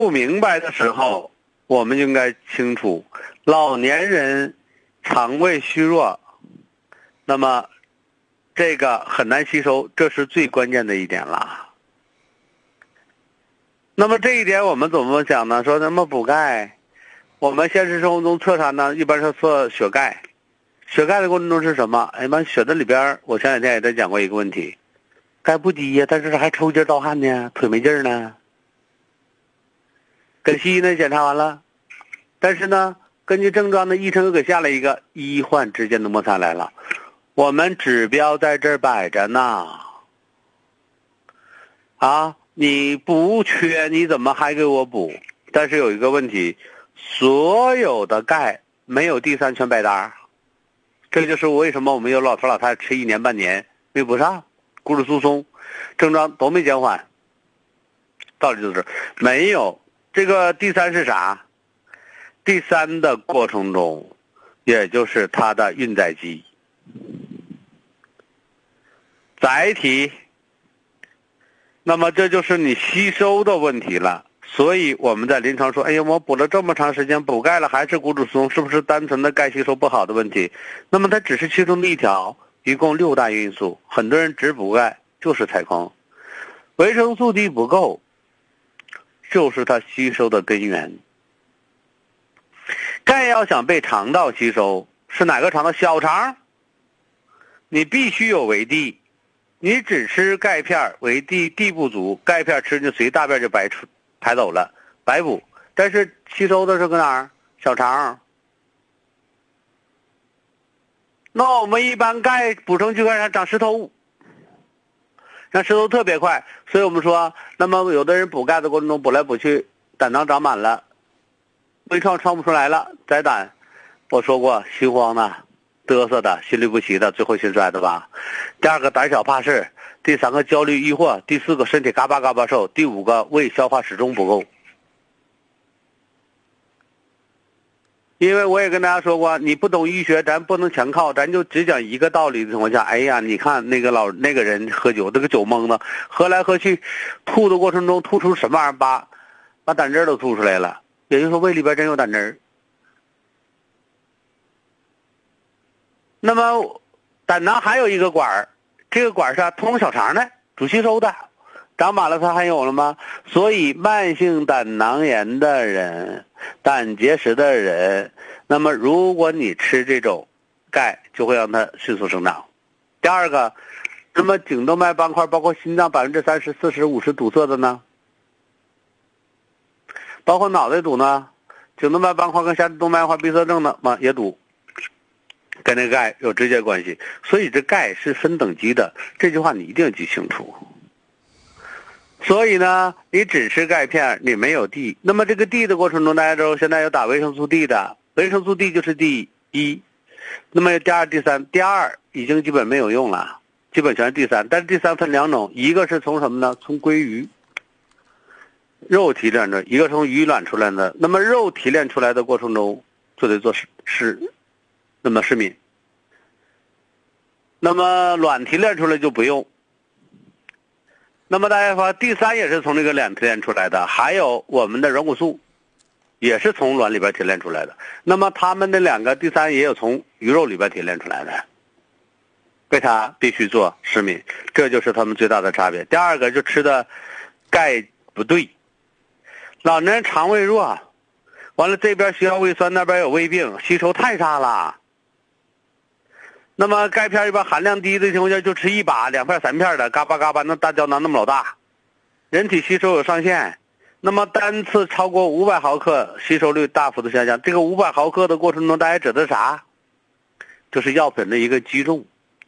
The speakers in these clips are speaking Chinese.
不明白的时候，我们应该清楚，老年人肠胃虚弱，那么这个很难吸收，这是最关键的一点了。那么这一点我们怎么讲呢？说那么补钙，我们现实生活中测啥呢？一般是测血钙。血钙的过程中是什么？哎妈，血的里边，我前两天也在讲过一个问题，钙不低呀，但是还抽筋盗汗呢，腿没劲儿呢。跟西医呢检查完了，但是呢，根据症状呢，医生又给下了一个医患之间的摩擦来了。我们指标在这儿摆着呢，啊，你不缺，你怎么还给我补？但是有一个问题，所有的钙没有D3全白搭，这就是为什么我们有老头老太太吃1年半年没补上，骨质疏松，症状都没减缓，道理就是没有。这个D3是啥？D3的过程中，也就是它的运载基载体，那么这就是你吸收的问题了。所以我们在临床说，哎呀，我补了这么长时间，补钙了还是骨质疏松，是不是单纯的钙吸收不好的问题？那么它只是其中的一条，一共6大因素。很多人只补钙就是踩坑，维生素 D 不够，就是它吸收的根源。钙要想被肠道吸收，是哪个肠道？小肠，你必须有维 D。你只吃钙片，维 D 不足，钙片吃就随大便就排走了，白补。但是吸收的是搁哪儿？小肠。那我们一般钙补充去干啥？长石头，让石头特别快。所以我们说，那么有的人补钙的过程中补来补去，胆囊长满了，微创创不出来了，宰胆。我说过，心慌的，嘚瑟的，心律不齐的，最后心衰的吧。第2个胆小怕事，第3个焦虑疑惑，第4个身体嘎巴嘎巴瘦，第5个胃消化始终不够。因为我也跟大家说过，你不懂医学，咱不能全靠，咱就只讲一个道理的情况下，哎呀，你看那个人喝酒，这个酒蒙子，喝来喝去，吐的过程中吐出什么玩意儿，把胆汁都吐出来了，也就是说胃里边真有胆汁。那么胆囊还有一个管儿，这个管儿是通小肠的，主吸收的，长满了它还有了吗？所以慢性胆囊炎的人，胆结石的人，那么如果你吃这种钙，就会让它迅速生长。第2个，那么颈动脉斑块包括心脏30%、40%、50%堵塞的呢，包括脑袋堵呢，颈动脉斑块跟下肢动脉化闭塞症呢嘛也堵，跟这个钙有直接关系。所以这钙是分等级的，这句话你一定要记清楚。所以呢，你只吃钙片，你没有 D。那么这个 D 的过程中，大家知道现在有打维生素 D 的，维生素 D 就是 D1，那么第2、第3，第2已经基本没有用了，基本全是第3。但是第3分2种，一个是从什么呢？从鲑鱼肉提炼的，一个从鱼卵出来的。那么肉提炼出来的过程中，就得做那么失敏。那么卵提炼出来就不用。那么大家说第3也是从这个卵提炼出来的，还有我们的软骨素也是从卵里边提炼出来的。那么他们的2个第3也有从鱼肉里边提炼出来的，为啥必须做失敏？这就是他们最大的差别。第2个就吃的钙不对，老年人肠胃弱，完了这边需要胃酸，那边有胃病，吸收太差了。那么钙片一般含量低的情况下，就吃1把、2片、3片的，嘎巴嘎巴，那大胶囊那么老大，人体吸收有上限。那么单次超过500毫克，吸收率大幅度下降。这个500毫克的过程中，大家指的啥？就是药品的一个击中。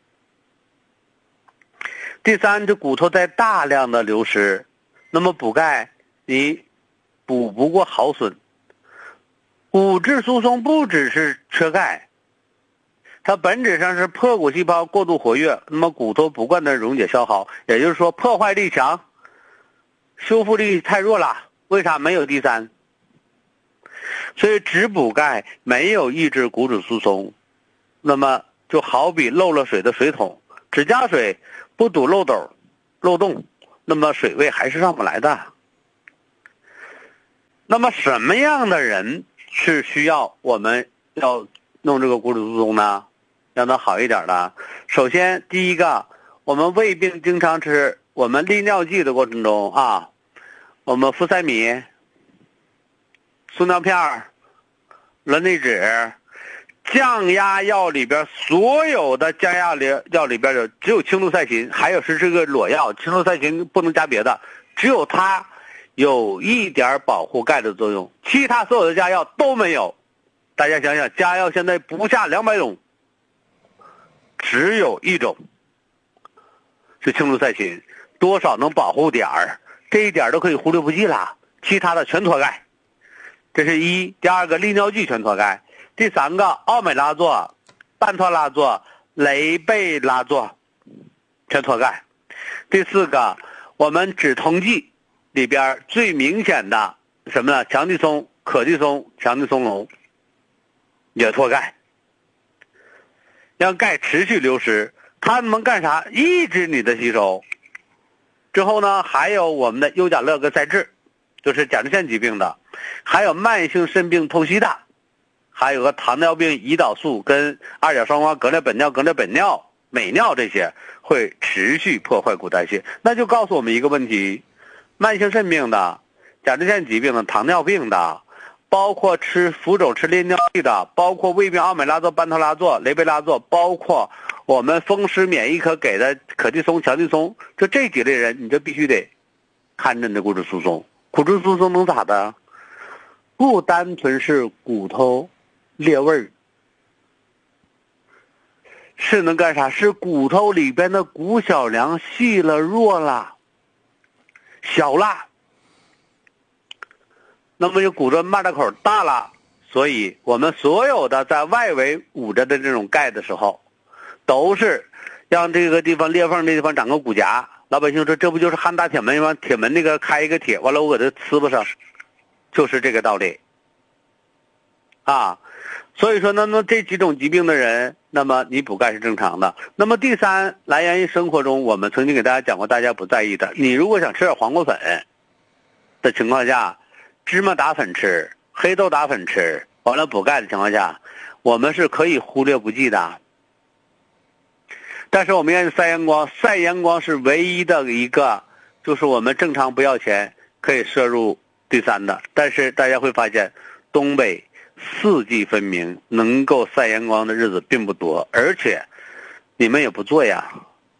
第3，这骨头在大量的流失，那么补钙你补不过耗损。骨质疏松不只是缺钙，它本质上是破骨细胞过度活跃，那么骨头不断的溶解消耗，也就是说破坏力强，修复力太弱了。为啥？没有第3。所以只补钙没有抑制骨质疏松，那么就好比漏了水的水桶，只加水不堵漏洞，那么水位还是上不来的。 那么什么样的人是需要我们要弄这个骨质疏松呢？让它好一点的。首先，第一个，我们胃病经常吃我们利尿剂的过程中啊，我们氟塞米、速尿片、伦内酯、降压药里边所有的降压药里边只有青毒噻嗪，还有是这个裸药，青毒噻嗪不能加别的，只有它有一点保护钙的作用，其他所有的加药都没有。大家想想，加药现在不下200种，只有一种是青毒噻嗪，多少能保护点儿，这一点都可以忽略不计了，其他的全脱钙。这是一。第二个，利尿剂全脱钙。第三个，奥美拉唑、半脱拉唑、雷贝拉唑全脱钙。第四个，我们止痛剂里边最明显的什么呢？强地松、可地松、强地松龙也脱钙，让钙持续流失。它能干啥？抑制你的吸收。之后呢，还有我们的优甲乐跟赛治，就是甲状腺疾病的，还有慢性肾病透析的，还有个糖尿病胰岛素跟二甲双胍、格列本脲、美尿这些会持续破坏骨代谢。那就告诉我们一个问题：慢性肾病的、甲状腺疾病的、糖尿病的，包括吃浮肿、吃利尿剂的，包括胃病奥美拉唑、半脱拉唑、雷贝拉唑，包括我们风湿免疫科给的可地松、强地松，就这几类人，你就必须得看着你的骨质疏松。骨质疏松能咋的？不单纯是骨头裂味儿，是能干啥？是骨头里边的骨小梁细了、弱了、小了，那么就骨质脉大口大了。所以我们所有的在外围捂着的这种钙的时候，都是让这个地方裂缝这地方长个骨夹。老百姓说这不就是汉大铁门吗？铁门那个开一个铁，完了我给它呲不上，就是这个道理啊。所以说呢，那这几种疾病的人，那么你补钙是正常的。那么第三，来源于生活中我们曾经给大家讲过，大家不在意的，你如果想吃点黄瓜粉的情况下，芝麻打粉吃，黑豆打粉吃，完了补钙的情况下，我们是可以忽略不计的。但是我们要晒阳光，晒阳光是唯一的一个，就是我们正常不要钱可以摄入第三的。但是大家会发现，东北四季分明，能够晒阳光的日子并不多，而且你们也不做呀，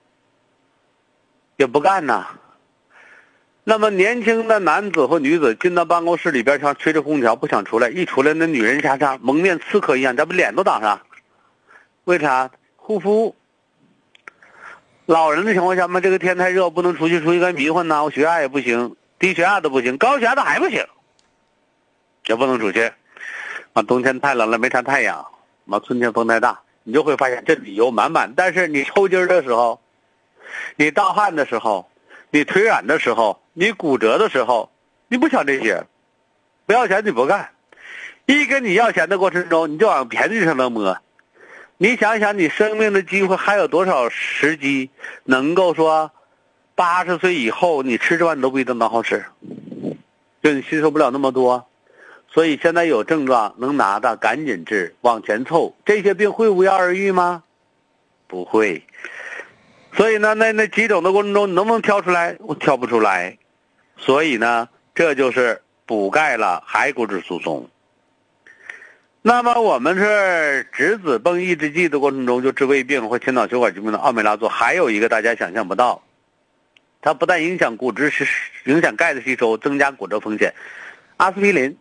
也不干呐。那么年轻的男子或女子进到办公室里边，像吹着空调不想出来，一出来那女人像蒙面刺客一样，咱把脸都挡上。为啥？护肤。老人的情况下嘛，这个天太热，不能出去干迷混呐，我血压也不行，低血压都不行，高血压都还不行，也不能出去。啊，冬天太冷了，没晒太阳，春天风太大，你就会发现这理由满满。但是你抽筋的时候，你盗汗的时候，你腿软的时候，你骨折的时候，你不想这些，不要钱你不干。一跟你要钱的过程中，你就往便宜上能摸。你想想，你生命的机会还有多少时机能够说80岁以后你吃这碗你都不一定能好吃，就你吸收不了那么多。所以现在有症状能拿的赶紧治，往前凑。这些病会无药而愈吗？不会。所以呢，那几种的过程中，你能不能挑出来？我挑不出来。所以呢，这就是补钙了还骨质疏松。那么我们是质子泵抑制剂的过程中，就治胃病或心脑血管疾病的奥美拉唑，还有一个大家想象不到，它不但影响骨质，是影响钙的吸收，增加骨折风险。阿司匹林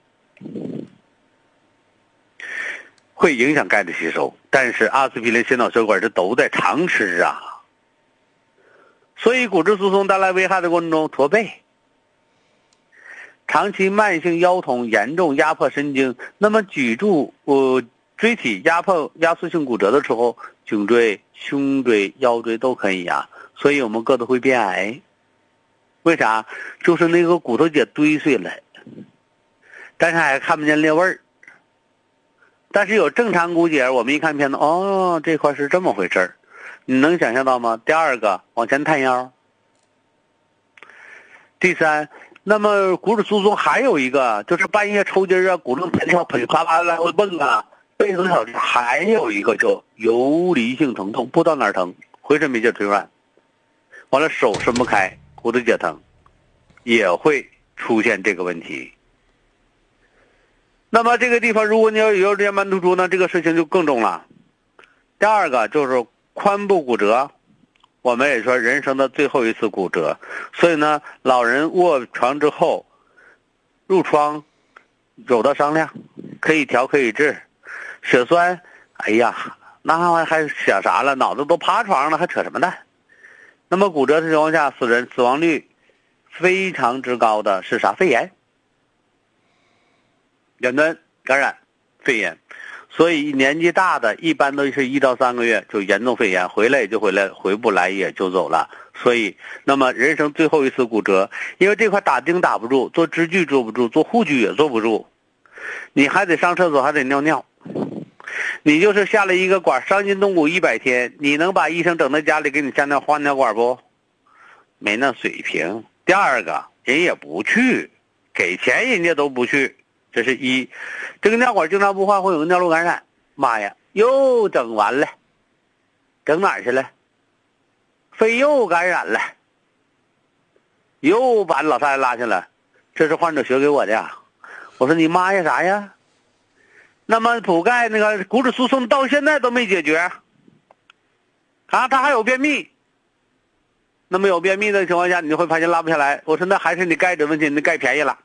会影响钙的吸收，但是阿司匹林、心脑血管这都在常吃啊。所以骨质疏松带来危害的过程中，驼背。长期慢性腰痛严重压迫神经，那么脊柱椎体压缩性骨折的时候，颈椎、胸椎、腰椎都可以呀。所以我们个子会变矮，为啥？就是那个骨头节堆碎了，但是还看不见裂纹儿。但是有正常骨节，我们一看片子，哦，这块是这么回事儿，你能想象到吗？第二个，往前探腰。第三， 那么骨质疏松还有一个就是半夜抽筋啊，骨正前跳，噼里啪啦来回蹦啊，背多小时。还有一个就游离性疼痛，不知道哪儿疼，浑身没劲腿软，完了手伸不开，骨头节疼，也会出现这个问题。那么这个地方如果你要有这些慢突出呢，这个事情就更重了。第二个就是髋部骨折，我们也说人生的最后一次骨折，所以呢，老人卧床之后，褥疮有的商量，可以调可以治。血栓，哎呀，那还想啥了？脑子都趴床了，还扯什么蛋？那么骨折的情况下，死亡率非常之高的是啥？肺炎，远端感染，肺炎。所以年纪大的一般都是1到3个月就严重肺炎，回来也就回来，回不来也就走了。所以那么人生最后一次骨折，因为这块打钉打不住，做支具做不住，做护具也做不住，你还得上厕所，还得尿尿，你就是下了一个管，伤筋动骨100天，你能把医生整到家里给你下尿换尿管不？没那水平。第二个人也不去，给钱人家都不去，这是一。这个尿管经常不换会有个尿路感染，妈呀，又整完了，整哪儿去了？肺又感染了，又把老太太拉下来，这是患者学给我的呀。我说你妈呀啥呀？那么补钙那个骨质疏松到现在都没解决，啊，他还有便秘。那么有便秘的情况下，你就会发现拉不下来。我说那还是你钙质问题，你钙便宜了。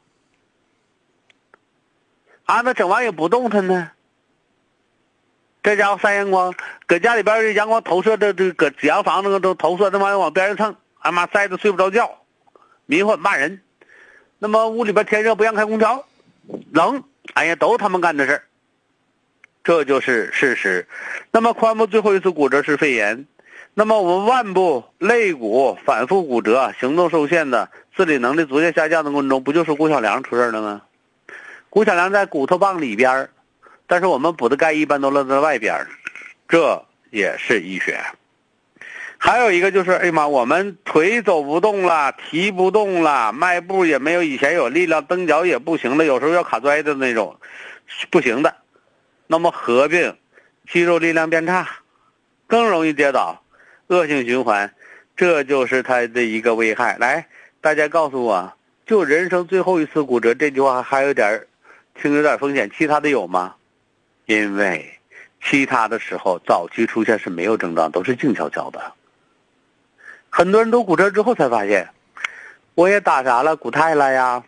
啊，那整完也不动弹呢。这家伙晒阳光，搁家里边阳光投射的，搁阳房那个都投射，他妈往边上蹭，他妈晒得睡不着觉，迷糊骂人。那么屋里边天热不让开空调，冷，哎呀，都是他们干的事儿。这就是事实。那么髋部最后一次骨折是肺炎，那么我们腕部、肋骨反复骨折、行动受限的、自理能力逐渐下降的过程中，不就是骨小梁出事了吗？骨小梁在骨头棒里边，但是我们补的钙一般都落在外边，这也是医学。还有一个就是，哎呀妈，我们腿走不动了，提不动了，迈步也没有以前有力量，蹬脚也不行了，有时候要卡拽的那种，不行的。那么合并肌肉力量变差，更容易跌倒，恶性循环，这就是它的一个危害。来，大家告诉我，就人生最后一次骨折这句话还有点听有点风险，其他的有吗？因为其他的时候早期出现是没有症状，都是静悄悄的。很多人都骨折之后才发现，我也打啥了，骨肽了呀，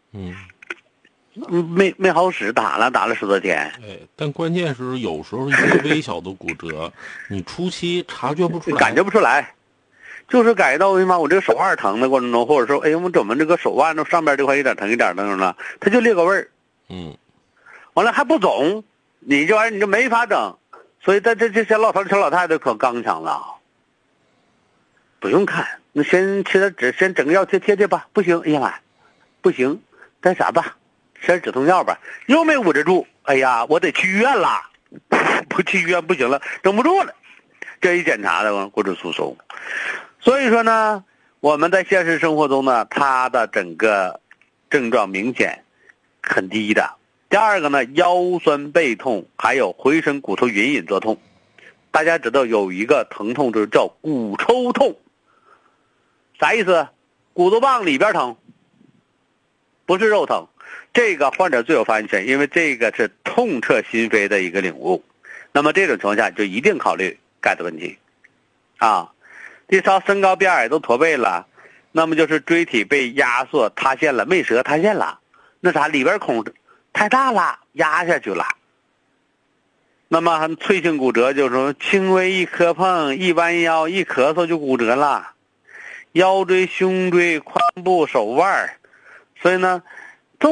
没好使，打了10多天。 哎，但关键是有时候一个微小的骨折，你初期察觉不出来， 感觉不出来，就是感觉到为什么我这个手腕疼的过程中，或者说，哎，我怎么这个手腕上边这块一点疼一点疼了，它就裂个味儿，完了还不肿，你这玩意儿你就没法整，所以这些老头小老太太可刚强了，不用看，那先吃点止，先整个药贴吧，不行，哎呀妈，不行，干啥吧？吃点止痛药吧，又没捂着住，哎呀，我得去医院了，不去医院不行了，整不住了，这一检查的骨质疏松。所以说呢，我们在现实生活中呢，它的整个症状明显很低的。第二个呢，腰酸背痛，还有浑身骨头隐隐作痛。大家知道有一个疼痛就是叫骨抽痛，啥意思？骨头棒里边疼，不是肉疼。这个患者最有发言权，因为这个是痛彻心扉的一个领悟。那么这种情况下就一定考虑钙的问题啊。第三，身高变矮都驼背了，那么就是椎体被压缩塌陷了，没折塌陷了，那啥里边孔太大了，压下去了。那么脆性骨折就是说轻微一磕碰一弯腰一咳嗽就骨折了，腰椎胸椎髋部手腕。所以呢，